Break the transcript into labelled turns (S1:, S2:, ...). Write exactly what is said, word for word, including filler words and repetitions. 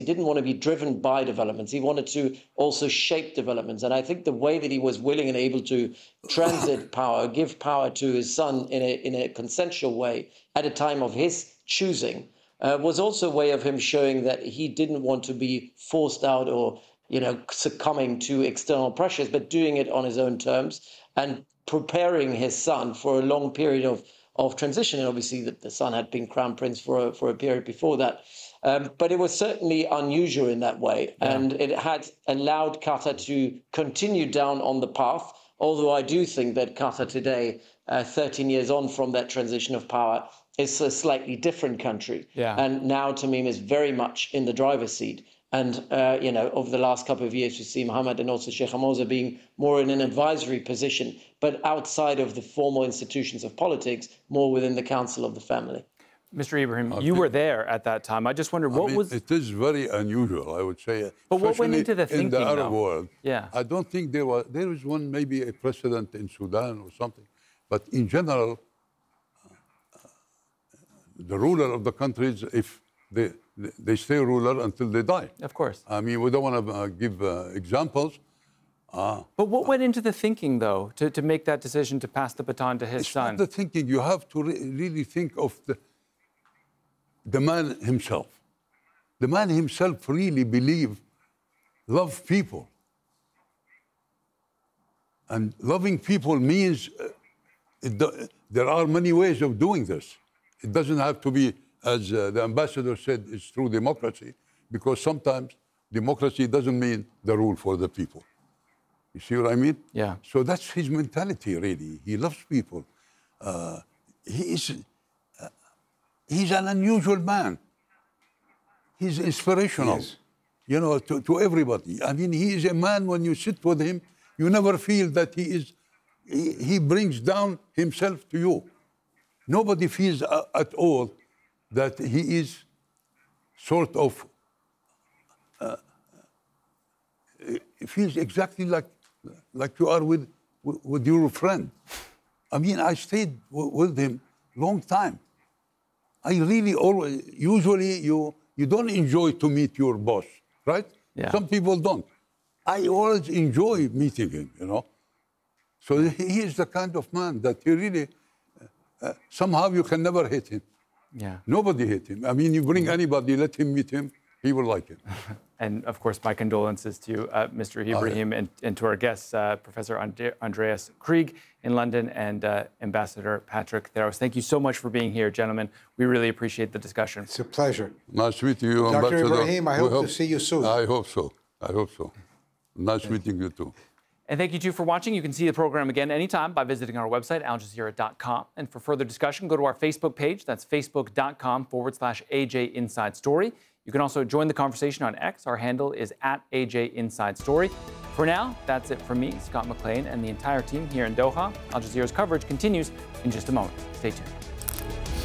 S1: He didn't want to be driven by developments. He wanted to also shape developments. And I think the way that he was willing and able to transit power, give power to his son in a, in a consensual way at a time of his choosing, uh, was also a way of him showing that he didn't want to be forced out or, you know, succumbing to external pressures, but doing it on his own terms and preparing his son for a long period of, of transition. And obviously the, the son had been crown prince for a, for a period before that. Um, but it was certainly unusual in that way. Yeah. And it had allowed Qatar to continue down on the path, although I do think that Qatar today, uh, thirteen years on from that transition of power, is a slightly different country. Yeah. And now Tamim is very much in the driver's seat. And, uh, you know, over the last couple of years, we see Mohammed and also Sheikh Hamza being more in an advisory position, but outside of the formal institutions of politics, more within the council of the family.
S2: Mister Ibrahim, you were there at that time. I just wondered, what I mean, was...
S3: It is very unusual, I would say.
S2: But what went into the thinking,
S3: in the Arab
S2: though?
S3: world.
S2: Yeah.
S3: I don't think there was... There is one, maybe a precedent in Sudan or something. But in general, uh, the ruler of the countries, if they, they stay ruler until they die.
S2: Of course.
S3: I mean, we don't want to uh, give uh, examples. Uh,
S2: but what went into the thinking, though, to, to make that decision to pass the baton to his
S3: it's
S2: son?
S3: Not the thinking. You have to re really think of the... The man himself. The man himself really believed, loved people. And loving people means uh, it do, there are many ways of doing this. It doesn't have to be, as uh, the ambassador said, it's through democracy, because sometimes democracy doesn't mean the rule for the people. You see what I mean?
S2: Yeah.
S3: So that's his mentality, really. He loves people. Uh, he is... He's an unusual man. He's inspirational, yes. you know, to, to everybody. I mean, he is a man, when you sit with him, you never feel that he is, he, he brings down himself to you. Nobody feels uh, at all that he is sort of, uh, it feels exactly like, like you are with, with your friend. I mean, I stayed with him long time. I really always, usually you, you don't enjoy to meet your boss, right?
S2: Yeah.
S3: Some people don't. I always enjoy meeting him, you know. So he is the kind of man that you really, uh, somehow you can never hate him.
S2: Yeah.
S3: Nobody hate him. I mean, you bring anybody, let him meet him, he will like it.
S2: And of course, my condolences to uh, Mister Ibrahim, oh, yeah. and, and to our guests, uh, Professor And Andreas Krieg in London and uh, Ambassador Patrick Theros. Thank you so much for being here, gentlemen. We really appreciate the discussion.
S4: It's a pleasure.
S3: Nice to meet you,
S4: Doctor
S3: Ambassador.
S4: Ibrahim, I hope,
S3: hope
S4: to see you soon.
S3: I hope so. I hope so. Nice Thank meeting you, too.
S2: And thank you, too, for watching. You can see the program again anytime by visiting our website, al jazeera dot com. And for further discussion, go to our Facebook page. That's facebook.com forward slash AJ Inside Story. You can also join the conversation on X. Our handle is at A J Inside Story. For now, that's it from me, Scott McLean, and the entire team here in Doha. Al Jazeera's coverage continues in just a moment. Stay tuned.